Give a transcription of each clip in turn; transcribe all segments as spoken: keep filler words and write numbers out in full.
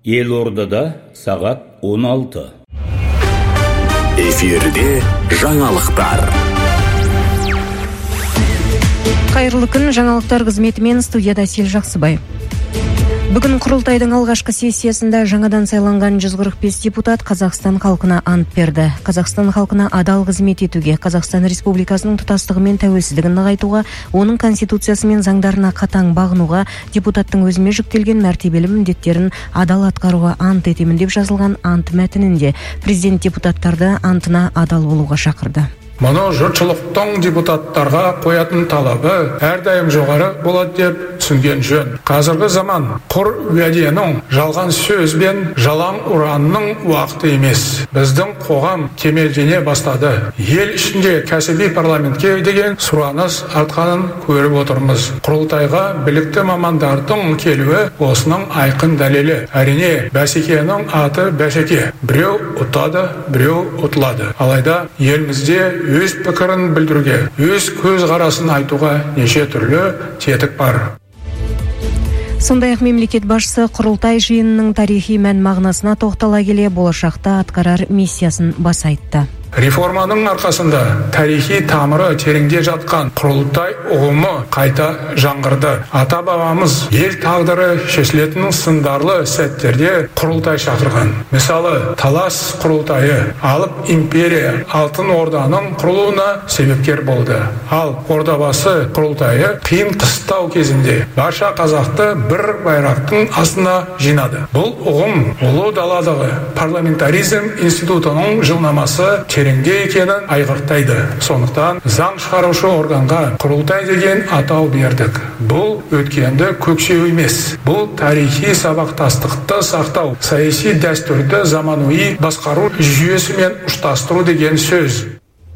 Елордада сағат он алты. Эфирде жаңалықтар. Қайырлы күн, жаңалықтар қызметімен студияда Сел Жақсыбай. Бүгін құрылтайдың алғашқы сессиясында жаңадан сайланған жүз қырық бес депутат Қазақстан халқына ант берді. Қазақстан халқына адал қызмет етуге, Қазақстан Республикасының тұтастығы мен тәуелсіздігін нығайтуға, оның конституциясы мен заңдарына қатаң бағынуға, депутаттың өзіме жүктелген мәртебелі міндеттерін адал атқаруға ант етемін деп жазылған ант мәтінінде президент депутаттарды антына адал болуға шақырды. Мұны жұртшылықтың депутаттарға қоятын талабы әрдайым жоғары болады деп түсінген жөн. Қазіргі заман құр уәденің, жалған сөз бен жалаң ұранның уақыты емес. Біздің қоғам кемелдене бастады. Ел ішінде кәсіби парламентке деген сұраныс артқанын көріп отырмыз. Құрылтайға білікті мамандардың келуі осының айқын дәлелі. Әрине, бәсекенің аты бәсеке. Біреу ұтады, біреу ұтылады. Алайда елімізде өз пікірін білдіруге, өз көз қарасын айтуға неше түрлі тетік бар. Сондай-ақ мемлекет басшысы құрылтай жиынының тарихи мән мағынасына тоқтала келе болашақта атқарар миссиясын баса айтты. Реформаның арқасында тарихи тамыры тереңде жатқан құрылтай ұғымы қайта жаңғырды. Ата-бабамыз ел тағдыры шешілетін сындарлы сәттерде құрылтай шақырған. Мысалы, Талас құрылтайы алып империя Алтын Орданың құрылуына себепкер болды. Ал Ордабасы құрылтайы қиын қыстау кезінде барша қазақты бір байрақтың астына жинады. Бұл ұғым ұлы даладағы парламентаризм институтының жылнамасы тереңде екенін айғақтайды. Сондықтан заң шығарушы органға құрылтай деген атау бердік. Бұл өткенді көкшеу емес. Бұл тарихи сабақтастықты сақтау, саяси дәстүрді заманауи басқару жүйесімен ұштастыру деген сөз.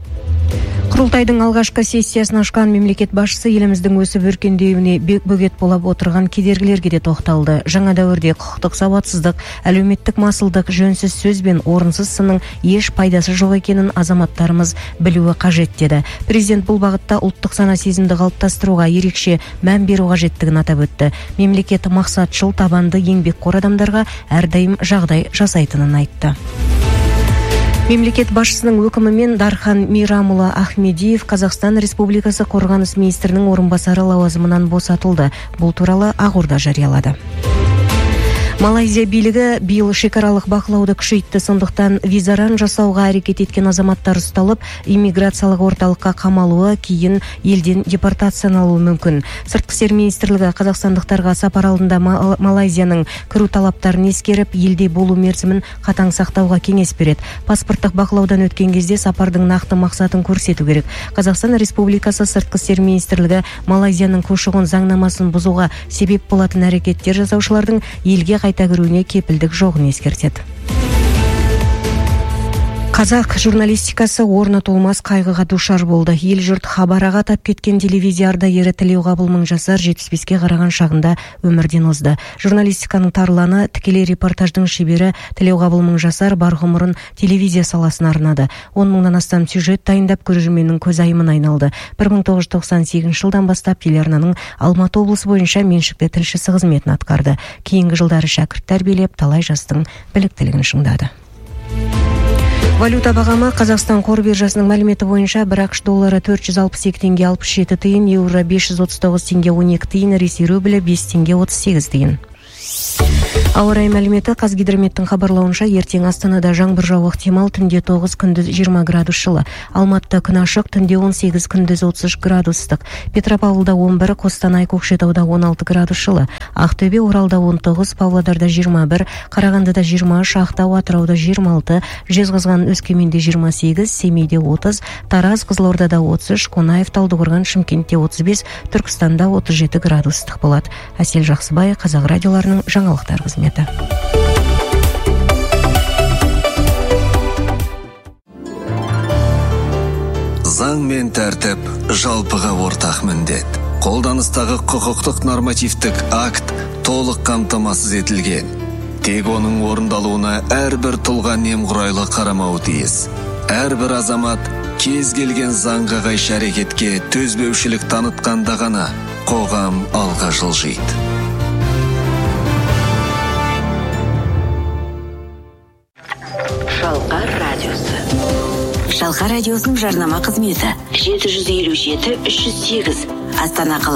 Құрылтайдың алғашқы сессиясын ашқан мемлекет басшысы еліміздің өсіп өркендеуіне бөгет болып отырған кедергілерге де тоқталды. Жаңа дәуірде құқықтық сауатсыздық, әлеуметтік масылдық, жөнсіз сөз бен орынсыз сынның еш пайдасы жоқ екенін азаматтарымыз білуі қажет деді. Президент бұл бағытта ұлттық сана сезімді қалыптастыруға ерекше мән беру қажеттігін атап өтті. Мемлекет мақсатшыл, табанды, еңбекқор адамдарға әрдайым жағдай жасайтынын айтты. Мемлекет басшысының өкімімен Дархан Мейрамұлы Ахмедиев Қазақстан Республикасы қорғаныс министрінің орынбасары лауазымынан босатылды. Бұл туралы Ақорда жариялады. Малайзия билігі биыл шекаралық бақылауды күшейтті, сондықтан визаран жасауға әрекет еткен азаматтар ұсталып, иммиграциялық орталыққа қамалуы, кейін елден депортациялануы мүмкін. Сыртқы істер министрлігі қазақстандықтарға сапар алдында Малайзияның кіру талаптарын ескеріп, елде болу мерзімін қатаң сақтауға кеңес береді. Паспорттық бақылаудан өткен кезде сапардың нақты мақсатын көрсету керек. Қазақстан Республикасы Сыртқы істер министрлігі Малайзияның көші-қон заңнамасын бұзуға себеп болатын әрекеттер жасаушылардың елге қайта кіруіне кепілдік жоғын ескертеді. Қазақ журналистикасы орны толмас қайғыға душар болды. Ел жұрт хабар ағатап кеткен телевизия ардагері Тілеуғабыл Мыңжасар жетпіс беске қараған шағында өмірден озды. Журналистиканың тарланы, тікелей репортаждың шебері Тілеуғабыл Мыңжасар бар ғұмырын телевизия саласына арнады. он мыңнан астам сюжет дайындап көрерменнің көзайымын айналды. бір мың тоғыз жүз тоқсан сегізінші жылдан бастап телеарнаның Алматы облысы бойынша меншікті тілшісі қызметін атқарды. Кейінгі жылдары шәкірт тәрбиелеп, талай жастың біліктілігін шыңдады. Валюта бағамы Қазақстан қор биржасының мәліметі бойынша бір ақш доллары төрт жүз алпыс екі теңге алпыс жеті тиын, еуро бес жүз отыз тоғыз теңге он екі тиын, ресей рублі бес теңге отыз сегіз тиын. Ауа райы мәліметі Қазгидрометтің хабарлауынша ертең Астанада жаңбыр жауы ықтимал, түнде тоғыз, күндіз жиырма градус жылы. Алматыда күн ашық, түнде он сегіз, күндіз отыз үш градус ыстық. Петропавлда он бір, Қостанай, Көкшетауда он алты градус жылы. Ақтөбе, Оралда он тоғыз, Павлодарда жиырма бір, Қарағандыда жиырма үш, Ақтау, Атырауда жиырма алты, Жезқазған, Өскеменде жиырма сегіз, Семейде отыз, Тараз, Қызылордада отыз үш, Қонаев, Талдықорған, Шымкентте отыз бес, Түркістанда отыз жеті градус ыстық болады. Әсел Жақсыбай, Қазақ радиоларының жаңалықтар қызметі. Заң мен тәртіп жалпыға ортақ міндет. Қолданыстағы құқықтық нормативтік акт толық қамтамасыз етілген. Тек оның орындалуына әрбір тұлға немқұрайлы қарамауы тиіс. Әрбір азамат кез келген заңға қайшы әрекетке төзбеушілік танытқанда ғана қоғам алға жылжиды. Шалқар радиосының жарнама қызметі жеті жүз елу жеті үш жүз сегіз. Астана қаласы